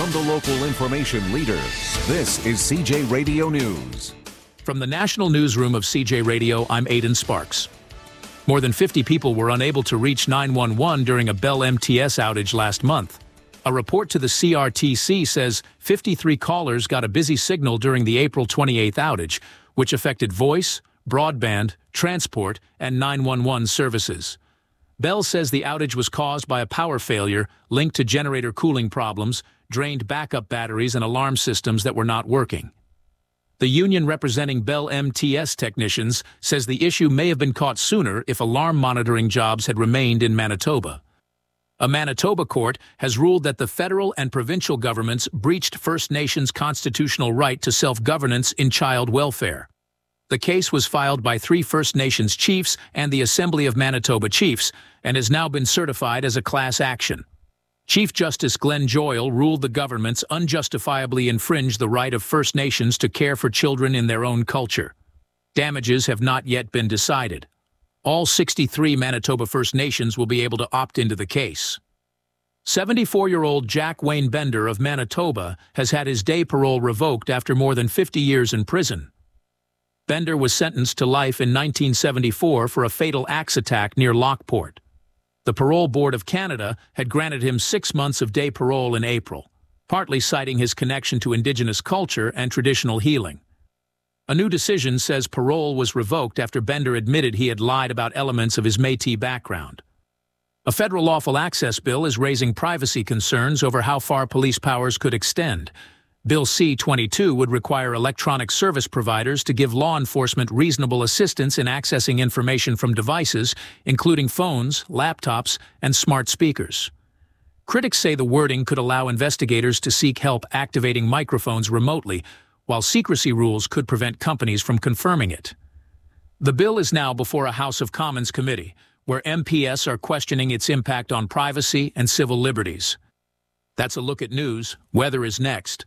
From the local information leader, this is CJ Radio News. From the National Newsroom of CJ Radio, I'm Aidan Sparks. More than 50 people were unable to reach 911 during a Bell MTS outage last month. A report to the CRTC says 53 callers got a busy signal during the April 28th outage, which affected voice, broadband, transport, and 911 services. Bell says the outage was caused by a power failure linked to generator cooling problems, drained backup batteries, and alarm systems that were not working. The union representing Bell MTS technicians says the issue may have been caught sooner if alarm monitoring jobs had remained in Manitoba. A Manitoba court has ruled that the federal and provincial governments breached First Nations' constitutional right to self-governance in child welfare. The case was filed by 3 First Nations chiefs and the Assembly of Manitoba Chiefs and has now been certified as a class action. Chief Justice Glenn Joyal ruled the governments unjustifiably infringed the right of First Nations to care for children in their own culture. Damages have not yet been decided. All 63 Manitoba First Nations will be able to opt into the case. 74-year-old Jack Wayne Bender of Manitoba has had his day parole revoked after more than 50 years in prison. Bender was sentenced to life in 1974 for a fatal axe attack near Lockport. The Parole Board of Canada had granted him 6 months of day parole in April, partly citing his connection to Indigenous culture and traditional healing. A new decision says parole was revoked after Bender admitted he had lied about elements of his Métis background. A federal lawful access bill is raising privacy concerns over how far police powers could extend. Bill C-22 would require electronic service providers to give law enforcement reasonable assistance in accessing information from devices, including phones, laptops, and smart speakers. Critics say the wording could allow investigators to seek help activating microphones remotely, while secrecy rules could prevent companies from confirming it. The bill is now before a House of Commons committee, where MPs are questioning its impact on privacy and civil liberties. That's a look at news. Weather is next.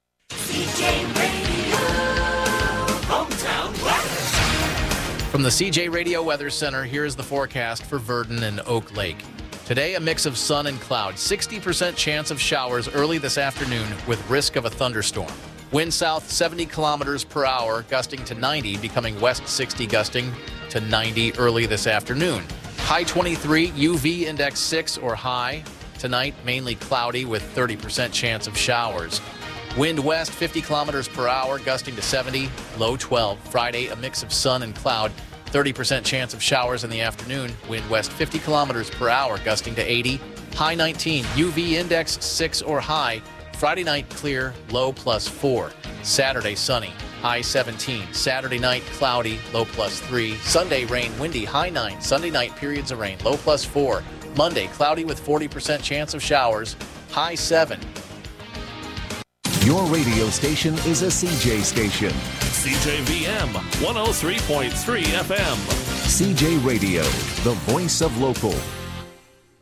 CJ Radio, hometown weather. From the CJ Radio Weather Center, here is the forecast for Virden and Oak Lake. Today, a mix of sun and cloud. 60% chance of showers early this afternoon with risk of a thunderstorm. Wind south 70 kilometers per hour, gusting to 90, becoming west 60, gusting to 90 early this afternoon. High 23, UV index 6 or high. Tonight, mainly cloudy with 30% chance of showers. Wind west 50 kilometers per hour, gusting to 70, low 12. Friday, a mix of sun and cloud, 30% chance of showers in the afternoon. Wind west 50 kilometers per hour, gusting to 80, high 19. UV index 6 or high. Friday night clear, low +4. Saturday sunny, high 17. Saturday night cloudy, low +3. Sunday rain, windy, high 9. Sunday night periods of rain, low +4. Monday cloudy with 40% chance of showers, high 7. Your radio station is a CJ station. CJVM 103.3 FM. CJ Radio, the voice of local.